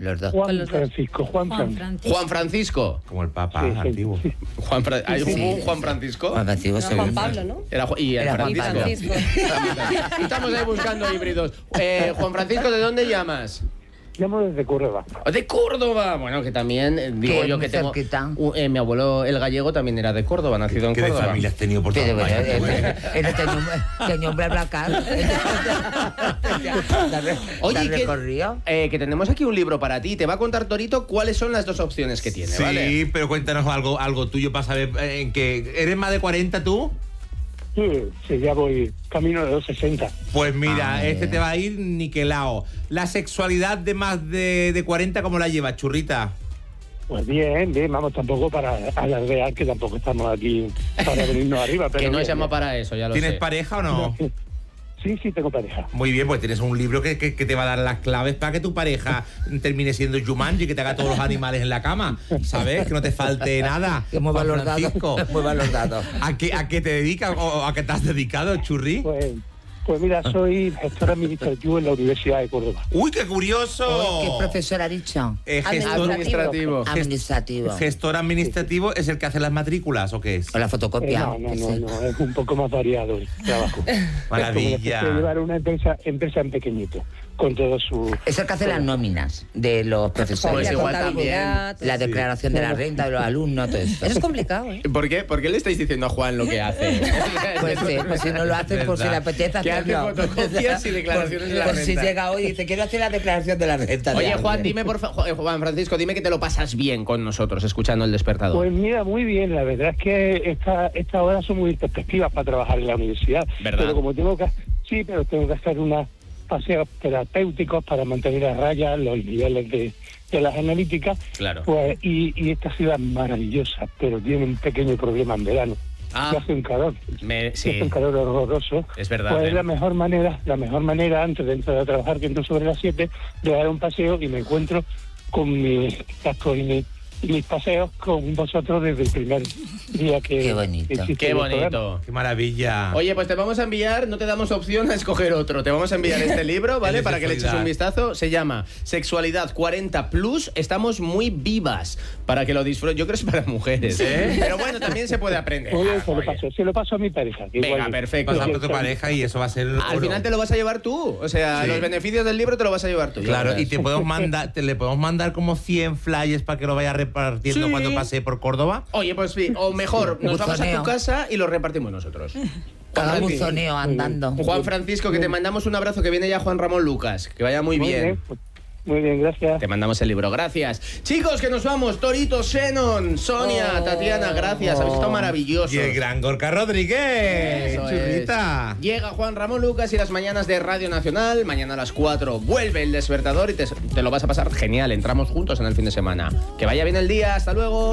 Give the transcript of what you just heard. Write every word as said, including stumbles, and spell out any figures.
los dos. Juan los dos. Francisco, Juan, Juan Fran- Francisco. Juan Francisco. Como el Papa Sí, sí, antiguo. sí. Juan Fra- ¿Hay Sí. un Juan Francisco? Juan Francisco Era se Juan ve- Pablo, ¿no? Era Ju- y el Era Juan Francisco. Francisco. Estamos ahí buscando híbridos. Eh, Juan Francisco, ¿de dónde llamas? Llamo desde Córdoba. De Córdoba. Bueno, que también eh, digo Que yo muy que tengo. cerquita. Uh, eh, mi abuelo, el gallego, también era de Córdoba, nacido en ¿Qué de Córdoba. familia has tenido por todas Pero bueno, partes, güey? él, él tenía un, tenía un BlaBlaCar. Oye, ¿te que, recorrió? eh, que tenemos aquí un libro para ti. Te va a contar Torito cuáles son las dos opciones que tiene, Sí, ¿vale? pero cuéntanos algo, algo tuyo para saber eh, en qué. ¿Eres más de cuarenta tú? Sí, sí, ya voy camino de los sesenta. Pues mira, Ay. este te va a ir niquelao. La sexualidad de más de, de cuarenta, ¿cómo la llevas, churrita? Pues bien, bien, vamos tampoco para alardear, que tampoco estamos aquí para venirnos arriba. Pero Que no bien, se llama bien. para eso, ya lo ¿Tienes sé. pareja o no? Sí, sí, tengo pareja. Muy bien, pues tienes un libro que, que- que te va a dar las claves para que tu pareja termine siendo Jumanji y que te haga todos los animales en la cama, ¿sabes? Que no te falte nada. Que mueva Juan los dados. Francisco, Mueva los dados. ¿A qué, ¿A qué te dedicas o a qué te has dedicado, churri? Pues, pues mira, soy gestor administrativo en la Universidad de Córdoba. ¡Uy, qué curioso! ¿Qué profesor ha dicho? Eh, gestor, Administrativo. Administrativo. gestor administrativo es el que hace las matrículas, ¿o qué es? O la Eh, fotocopia. no, no, no, ese. no, es un poco más variado el trabajo. Maravilla. Es como llevar una empresa, empresa en pequeñito, con todo su... Es el que hace las nóminas de los profesores. Pues La igual contabilidad, todo La eso. declaración de la renta de los alumnos, todo eso. Eso es complicado, ¿eh? ¿Por qué? ¿Por qué le estáis diciendo a Juan lo que hace? Pues, sí, pues si no lo hace, pues si le apetece Que hace hacerlo. fotocopias y declaraciones de la Pues si renta. llega hoy y dice, quiero hacer la declaración de la renta. de Oye, alguien. Juan, dime por favor, Juan Francisco, dime que te lo pasas bien con nosotros, escuchando el despertador. Pues mira, muy bien, la verdad es que esta, estas horas son muy perspectivas para trabajar en la universidad. ¿Verdad? Pero como tengo que... Sí, pero tengo que hacer unos paseos terapéuticos para mantener a raya los niveles de, de las analíticas. Claro. Pues, y, y esta ciudad es maravillosa, pero tiene un pequeño problema en verano. Ah. Que hace un calor. Me- que sí. hace un calor horroroso. Es verdad, Pues ¿eh? es la mejor manera, la mejor manera antes de entrar a trabajar, que entro sobre las siete, de dar un paseo y me encuentro con mis cascos y, mi- y mis paseos con vosotros desde el primer día que... Qué bonito. que existe Qué el programa. bonito. ¡Qué maravilla! Oye, pues te vamos a enviar, no te damos opción a escoger otro, te vamos a enviar este libro, ¿vale? El de Para que le eches sexualidad. un vistazo. Se llama Sexualidad cuarenta plus, estamos muy vivas, para que lo disfrutes. Yo creo que es para mujeres, ¿eh? Pero bueno, también se puede aprender. Oye, Ah, se lo oye. paso, se lo paso a mi pareja. que Venga, igual- perfecto. Pasando a tu pareja y eso va a ser... Al oro. final te lo vas a llevar tú, o sea, Sí. los beneficios del libro te lo vas a llevar tú. ya Claro, verás. y te podemos mandar, te le podemos mandar como cien flyers para que lo vaya repartiendo Sí. cuando pase por Córdoba. Oye, pues sí, o mejor, nos vamos a Buzoneo. tu casa y lo repartimos nosotros. Cada Juan Francisco- buzoneo andando. Juan Francisco, que te mandamos un abrazo, que viene ya Juan Ramón Lucas, que vaya muy Muy bien. bien, pues, muy bien, gracias. Te mandamos el libro, gracias. Chicos, que nos vamos. Torito, Shannon, Sonia, Oh. Tatiana, gracias. Habéis estado maravillosos. Y el gran Gorka Rodríguez. Eso es. Churrita. Llega Juan Ramón Lucas y las mañanas de Radio Nacional. Mañana a las cuatro vuelve el despertador y te, te lo vas a pasar genial. Entramos juntos en el fin de semana. Que vaya bien el día. Hasta luego.